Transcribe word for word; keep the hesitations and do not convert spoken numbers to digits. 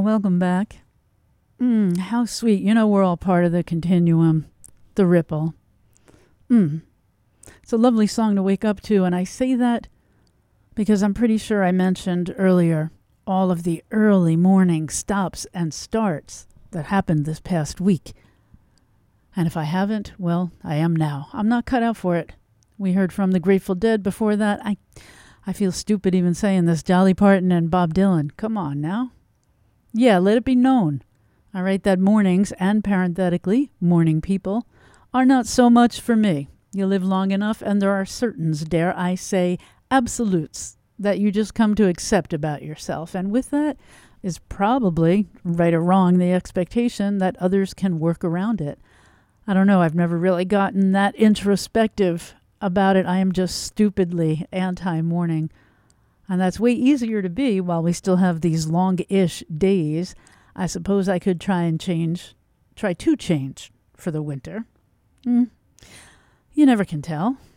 welcome back. Mm, how sweet. You know, we're all part of the continuum, the ripple. Mm. It's a lovely song to wake up to, and I say that because I'm pretty sure I mentioned earlier all of the early morning stops and starts that happened this past week. And if I haven't, well, I am now. I'm not cut out for it. We heard from the Grateful Dead before that. I I feel stupid even saying this. Dolly Parton and Bob Dylan. Come on now. Yeah, let it be known. All right, that mornings, and parenthetically, morning people, are not so much for me. You live long enough, and there are certains, dare I say, absolutes, that you just come to accept about yourself. And with that is probably, right or wrong, the expectation that others can work around it. I don't know. I've never really gotten that introspective about it. I am just stupidly anti-morning. And that's way easier to be while we still have these long-ish days. I suppose I could try and change, try to change for the winter. Mm. You never can tell.